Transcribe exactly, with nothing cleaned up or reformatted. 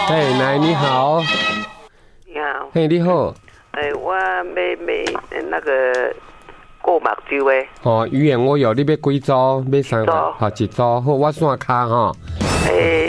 嘿，奶你好。 你好。 嘿，你好。 哎，我要买那个过目睭的。 哦，鱼眼我有，你要几组？买三个，好一组。好，我算卡哈。 诶，